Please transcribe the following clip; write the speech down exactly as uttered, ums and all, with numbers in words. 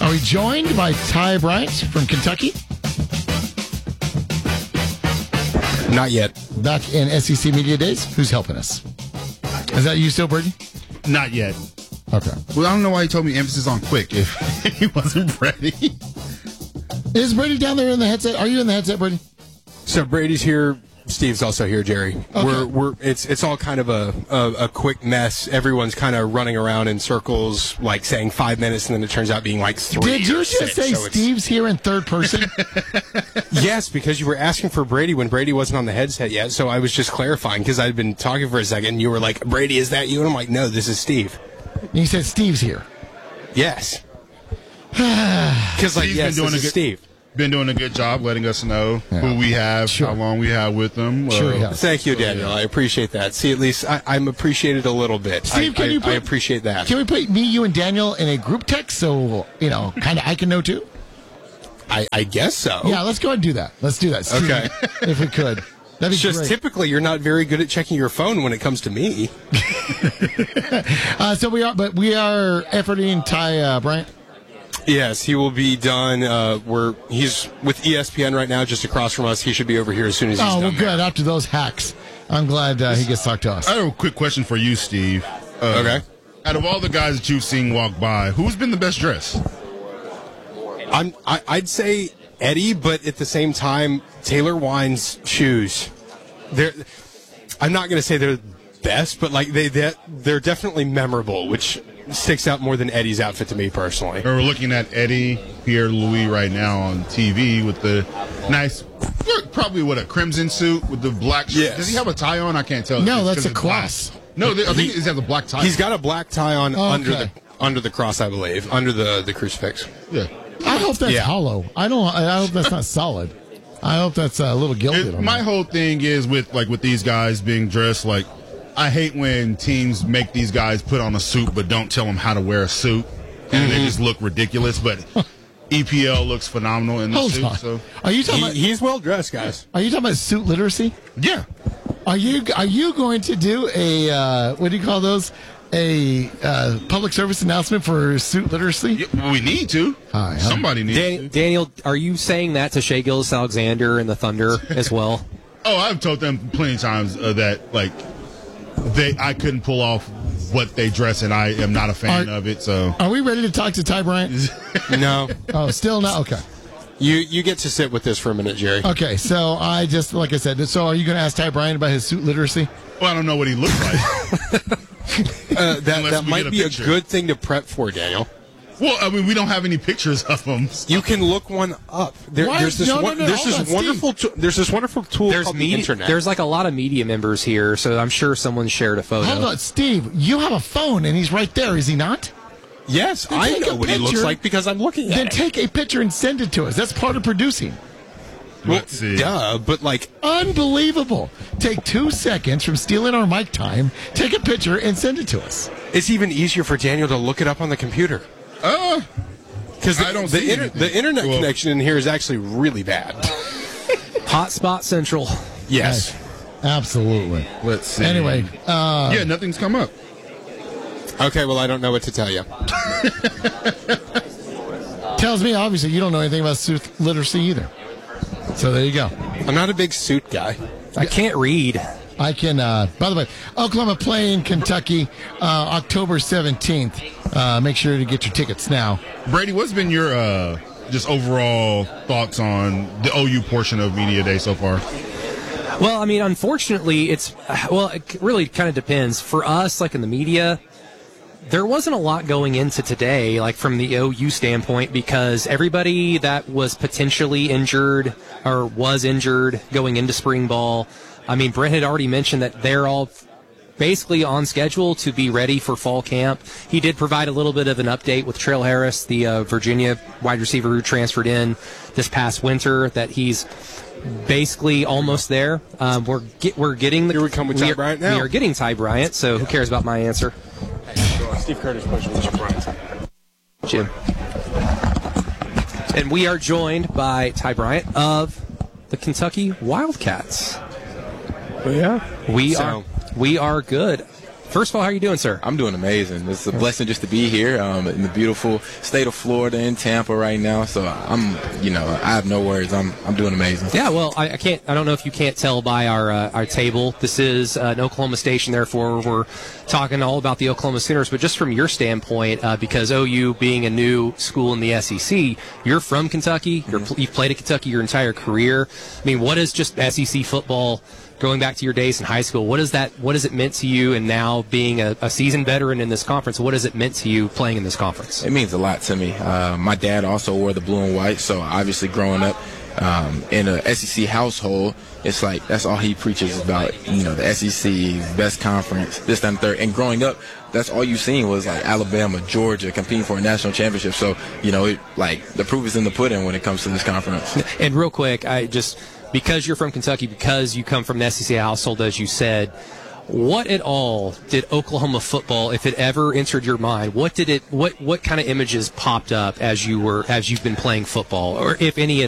Are we joined by Ty Bryant from Kentucky? Not yet. Back in S E C Media Days? Who's helping us? Is that you still, Brady? Not yet. Okay. Well, I don't know why he told me emphasis on quick if he wasn't ready. Is Brady down there in the headset? Are you in the headset, Brady? So Brady's here. Steve's also here, Jerry. Okay. We're we're it's it's all kind of a, a, a quick mess. Everyone's kind of running around in circles, like saying five minutes, and then it turns out being like three. Did you or just six, say so it's- Steve's here in third person? Yes, because you were asking for Brady when Brady wasn't on the headset yet. So I was just clarifying because I'd been talking for a second. And you were like, "Brady, is that you?" And I'm like, "No, this is Steve." And you said Steve's here. Yes. Because like, Steve's yes, been doing this a is good- Steve. Been doing a good job letting us know Yeah. who we have, Sure. how long we have with them. Sure Uh, he has. Thank you, Daniel. I appreciate that. See, at least I, I'm appreciated a little bit. Steve, I, can I, you put- I appreciate that. Can we put me, you, and Daniel in a group text so, you know, kind of I can know too? I, I guess so. Yeah, let's go ahead and do that. Let's do that, Steve, Okay. if we could. That'd be It's just great. typically you're not very good at checking your phone when it comes to me. Uh, so we are, but we are efforting Ty uh, Bryant. Yes, he will be done. Uh, we're he's with E S P N right now, just across from us. He should be over here as soon as he's Oh, well, done. good. After those hacks, I'm glad uh, he gets to talk to us. I have a quick question for you, Steve. Uh, Okay. Out of all the guys that you've seen walk by, who's been the best dressed? I'm, I, I'd say Eddie, but at the same time, Taylor Wine's shoes. They're. I'm not going to say they're best, but like they they're, they're definitely memorable, which sticks out more than Eddie's outfit to me personally. Or we're looking at Eddie Pierre Louis right now on T V with the nice, probably what, a crimson suit with the black shirt. Yes. Does he have a tie on? I can't tell. No, It's that's 'cause a it's black. cross. No, I think he has a black tie. He's got a black tie on Oh, under okay. the under the cross, I believe, under the, the crucifix. Yeah. I hope that's Yeah. hollow. I don't. I hope that's not solid. I hope that's a little gilded. It- on my that. whole thing is with like with these guys being dressed like, I hate when teams make these guys put on a suit but don't tell them how to wear a suit, and they just look ridiculous. But E P L looks phenomenal in the Hold suit. on. So Are you talking He, about? he's well dressed, guys. Are you talking about suit literacy? yeah, Are you are you going to do a uh, what do you call those? A uh, public service announcement for suit literacy? Yeah, we need to. Hi, I'm- Somebody needs Dan- to. Daniel, are you saying that to Shea Gillis Alexander and the Thunder as well? Oh, I've told them plenty of times uh, that like they I couldn't pull off what they dress, and I am not a fan Are- of it. So Are we ready to talk to Ty Bryant? No, Oh, still not. Okay. you you get to sit with this for a minute, Jerry. Okay. So I just like I said. So are you going to ask Ty Bryant about his suit literacy? well, I don't know what he looks like. Uh, that Unless that we might get a be picture. a good thing to prep for, Daniel. Well, I mean, we don't have any pictures of him. You can look one up. There, Why- there's this no, no, one, no, there's hold this on, Steve. wonderful tool there's this wonderful tool There's called the media, internet. there's like a lot of media members here, so I'm sure someone shared a photo. Hold on, Steve. You have a phone, and he's right there. Is he not? yes, Then I take know a what he looks picture. like because I'm looking Then at it. take a picture and send it to us. That's part of producing. Let's see. Duh, but like Unbelievable. Take two seconds from stealing our mic time, take a picture, and send it to us. it's even easier for Daniel to look it up on the computer Uh, because the, I don't the, see inter- anything. the internet Well- connection in here is actually really bad. Hotspot Central. Yes. Absolutely. let's see. Anyway, uh, yeah, nothing's come up. Okay, well I don't know what to tell you. tells me obviously you don't know anything about suit literacy either. So there you go. I'm not a big suit guy. I can't read. I can, uh, by the way, Oklahoma playing Kentucky uh, October seventeenth. Uh, make sure to get your tickets now. Brady, what's been your uh, just overall thoughts on the O U portion of Media Day so far? Well, I mean, unfortunately, it's, well, it really kind of depends. For us, like in the media, there wasn't a lot going into today, like from the O U standpoint, because everybody that was potentially injured or was injured going into spring ball, I mean, Brent had already mentioned that they're all basically on schedule to be ready for fall camp. He did provide a little bit of an update with Trail Harris, the uh, Virginia wide receiver who transferred in this past winter, that he's basically almost there. Um, we're get, we're getting the Here we come with Ty are- Bryant now. We are getting Ty Bryant, so who cares about my answer? Steve Curtis question was Bryant. Jim. And we are joined by Ty Bryant of the Kentucky Wildcats. Yeah. We So- are we are good. First of all, how are you doing, sir? I'm doing amazing. It's a blessing just to be here um, in the beautiful state of Florida, in Tampa right now. So I'm, you know, I have no words. I'm, I'm doing amazing. Yeah, well, I, I can't. I don't know if you can't tell by our uh, our table. This is uh, an Oklahoma station, therefore we're talking all about the Oklahoma Sooners. But just from your standpoint, uh, because O U being a new school in the S E C, you're from Kentucky. You're, Mm-hmm. You've played at Kentucky your entire career. I mean, what is just S E C football? Going back to your days in high school, what is that? What has it meant to you? And now being a, a seasoned veteran in this conference, what has it meant to you playing in this conference? It means a lot to me. Uh, my dad also wore the blue and white, so obviously growing up um, in a S E C household, it's like that's all he preaches about. You know, the S E C, best conference, this, that, and third. And growing up, that's all you seen was like Alabama, Georgia competing for a national championship. So you know, it, like the proof is in the pudding when it comes to this conference. And real quick, I just. Because you're from Kentucky, because you come from an S E C household, as you said, what at all did Oklahoma football, if it ever entered your mind, what did it, what, what kind of images popped up as you were, as you've been playing football, or if any at